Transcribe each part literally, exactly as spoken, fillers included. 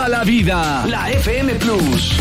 Viva la Vida, la F M Plus.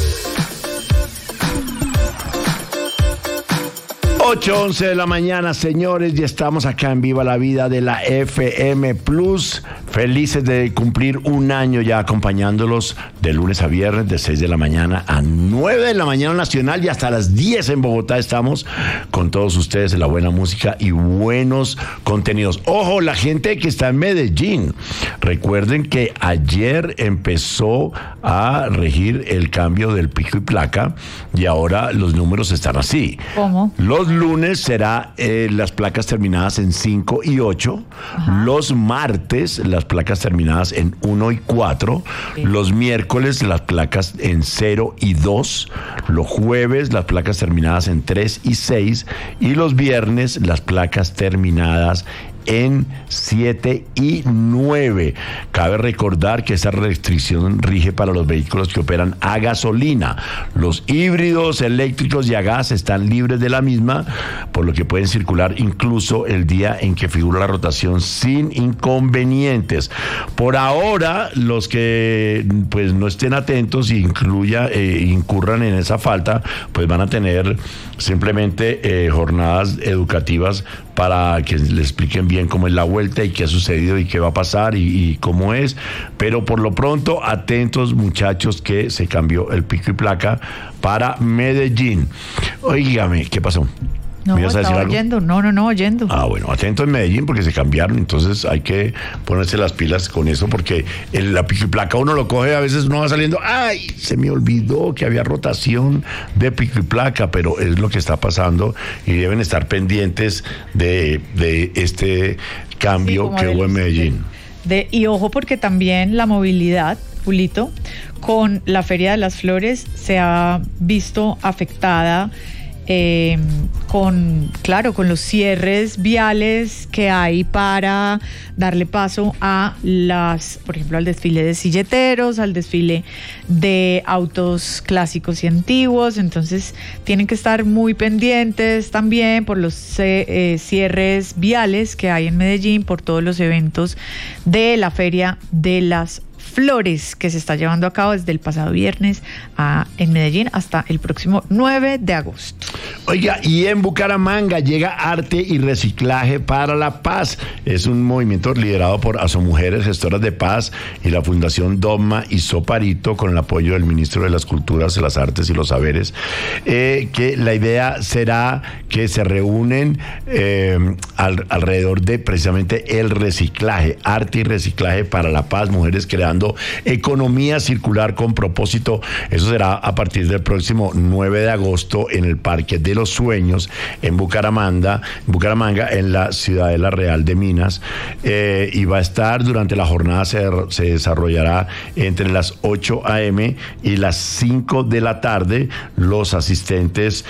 ocho once de la mañana, señores, y estamos acá en Viva la Vida de la F M Plus. Felices de cumplir un año ya acompañándolos de lunes a viernes, de seis de la mañana a nueve de la mañana nacional, y hasta las diez en Bogotá estamos con todos ustedes en la buena música y buenos contenidos. Ojo, la gente que está en Medellín, recuerden que ayer empezó a regir el cambio del pico y placa y ahora los números están así. ¿Cómo? Los lunes será eh, las placas terminadas en cinco y ocho. Ajá. Los martes las placas terminadas en uno y cuatro. Sí. Los miércoles las placas en cero y dos. Los jueves las placas terminadas en tres y seis. Y los viernes las placas terminadas en siete y nueve. Cabe recordar que esa restricción rige para los vehículos que operan a gasolina. Los híbridos, eléctricos y a gas están libres de la misma, por lo que pueden circular incluso el día en que figura la rotación sin inconvenientes. Por ahora, los que pues no estén atentos e incluya, eh, incurran en esa falta, pues van a tener simplemente eh, jornadas educativas para que les expliquen bien cómo es la vuelta y qué ha sucedido y qué va a pasar y, y cómo es. Pero por lo pronto, atentos, muchachos, que se cambió el pico y placa para Medellín. Óigame, ¿qué pasó? No, estaba oyendo, no, no, no, oyendo. Ah, bueno, atento en Medellín porque se cambiaron, entonces hay que ponerse las pilas con eso porque el, la pico y placa uno lo coge, a veces uno va saliendo, ¡ay! Se me olvidó que había rotación de pico y placa, pero es lo que está pasando y deben estar pendientes de, de este cambio sí, que hubo en Medellín. De, y ojo porque también la movilidad, Julito, con la Feria de las Flores se ha visto afectada. Eh, con, claro, con los cierres viales que hay para darle paso a las, por ejemplo, al desfile de silleteros, al desfile de autos clásicos y antiguos. Entonces tienen que estar muy pendientes también por los eh, cierres viales que hay en Medellín, por todos los eventos de la Feria de las Flores que se está llevando a cabo desde el pasado viernes a, en Medellín hasta el próximo nueve de agosto. Oiga, y en Bucaramanga llega Arte y Reciclaje para la Paz. Es un movimiento liderado por Asomujeres, gestoras de paz, y la Fundación Dogma y Soparito, con el apoyo del ministro de las Culturas, las Artes y los Saberes, eh, que la idea será que se reúnen eh, al, alrededor de precisamente el reciclaje, arte y reciclaje para la paz, mujeres creando economía circular con propósito. Eso será a partir del próximo nueve de agosto en el Parque de los Sueños en Bucaramanga, Bucaramanga en la Ciudadela Real de Minas, eh, y va a estar durante la jornada, se, se desarrollará entre las ocho a eme y las cinco de la tarde. Los asistentes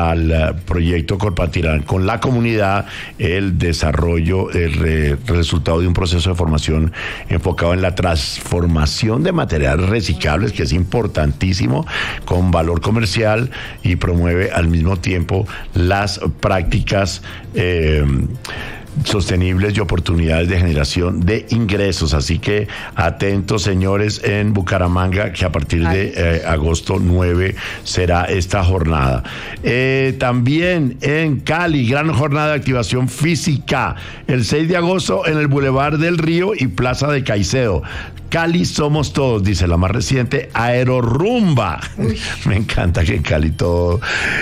al proyecto compartirán con la comunidad el desarrollo, el, re, el resultado de un proceso de formación enfocado en la transformación formación de materiales reciclables, que es importantísimo, con valor comercial, y promueve al mismo tiempo las prácticas eh, sostenibles y oportunidades de generación de ingresos. Así que atentos, señores, en Bucaramanga, que a partir de eh, agosto nueve será esta jornada. Eh, también en Cali, gran jornada de activación física, el seis de agosto en el Boulevard del Río y Plaza de Caicedo. Cali somos todos, dice la más reciente Aerorumba. Uy. Me encanta que en Cali todo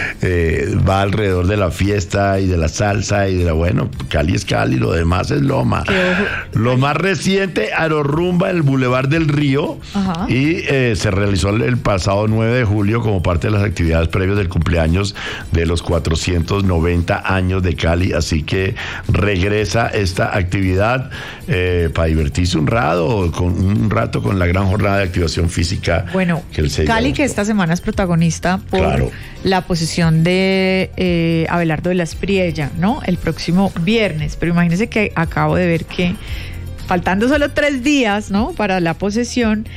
eh, va alrededor de la fiesta y de la salsa y de la, bueno, Cali es Cali, lo demás es Loma. Lo más reciente, Aerorumba en el Boulevard del Río. Ajá. Y eh, se realizó el, el pasado nueve de julio como parte de las actividades previas del cumpleaños de los cuatrocientos noventa años de Cali. Así que regresa esta actividad eh, para divertirse un rato con un un rato con la gran jornada de activación física. Bueno, que el seis Cali, que esta semana es protagonista por claro. la posición de eh, Abelardo de la Espriella, ¿no? El próximo viernes. Pero imagínense que acabo de ver que faltando solo tres días, ¿no?, para la posesión,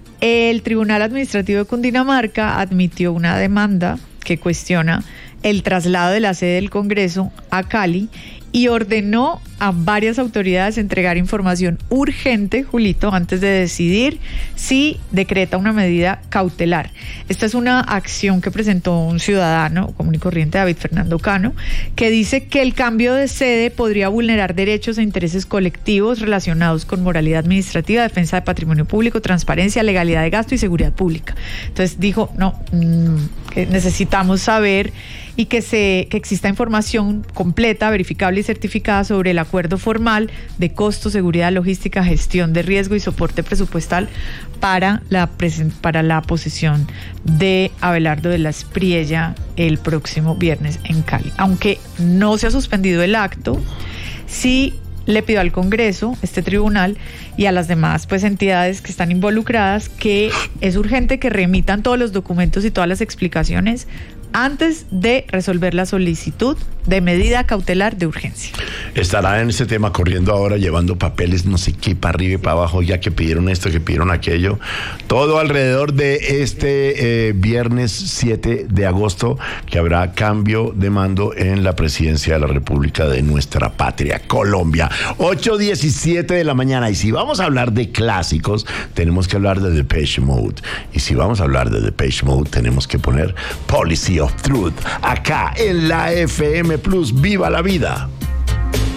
el Tribunal Administrativo de Cundinamarca admitió una demanda que cuestiona el traslado de la sede del Congreso a Cali y ordenó a varias autoridades entregar información urgente, Julito, antes de decidir si decreta una medida cautelar. Esta es una acción que presentó un ciudadano común y corriente, David Fernando Cano, que dice que el cambio de sede podría vulnerar derechos e intereses colectivos relacionados con moralidad administrativa, defensa de patrimonio público, transparencia, legalidad de gasto y seguridad pública. Entonces dijo, no, mmm, que necesitamos saber y que se que exista información completa, verificable y certificada sobre el acuerdo formal de costo, seguridad, logística, gestión de riesgo y soporte presupuestal para la para la posesión de Abelardo de la Espriella el próximo viernes en Cali. Aunque no se ha suspendido el acto, sí le pidió al Congreso, este tribunal, y a las demás pues entidades que están involucradas que es urgente que remitan todos los documentos y todas las explicaciones antes de resolver la solicitud de medida cautelar de urgencia. Estará en este tema corriendo ahora, llevando papeles, no sé qué, para arriba y para abajo, ya que pidieron esto, que pidieron aquello. Todo alrededor de este eh, viernes siete de agosto, que habrá cambio de mando en la presidencia de la República de nuestra patria, Colombia. ocho diecisiete de la mañana. Y si vamos a hablar de clásicos, tenemos que hablar de Depeche Mode. Y si vamos a hablar de Depeche Mode, tenemos que poner Policy of Truth acá en la F M Plus. ¡Viva la vida!